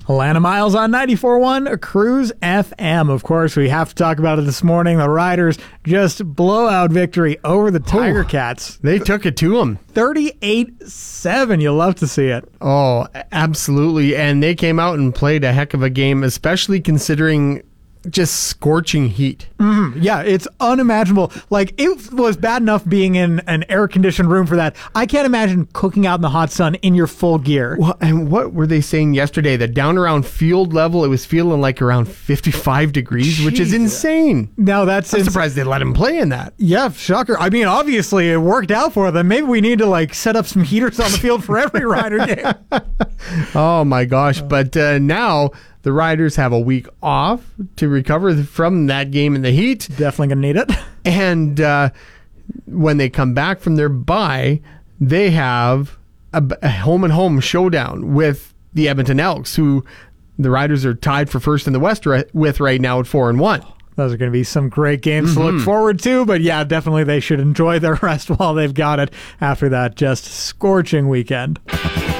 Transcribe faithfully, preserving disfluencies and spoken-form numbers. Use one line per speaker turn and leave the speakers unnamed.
Alana Miles on ninety-four point one Cruise F M. Of course, we have to talk about it this morning. The Riders just blowout victory over the Tiger Cats.
They took it to them.
thirty-eight seven. You'll love to see it.
Oh, absolutely. And they came out and played a heck of a game, especially considering just scorching heat.
Mm-hmm. Yeah, it's unimaginable. Like, it was bad enough being in an air-conditioned room for that. I can't imagine cooking out in the hot sun in your full gear.
Well, and what were they saying yesterday? That down around field level, it was feeling like around fifty-five degrees, Jeez. Which is insane.
No, that's...
I'm
ins-
surprised they let him play in that.
Yeah, shocker. I mean, obviously, it worked out for them. Maybe we need to, like, set up some heaters on the field for every Rider game.
Oh, my gosh. But uh, now... the Riders have a week off to recover from that game in the heat.
Definitely going to need it.
And uh, when they come back from their bye, they have a, a home-and-home showdown with the Edmonton Elks, who the Riders are tied for first in the West ri- with right now at four and one.
Those are going to be some great games mm-hmm. to look forward to. But yeah, definitely they should enjoy their rest while they've got it after that just scorching weekend.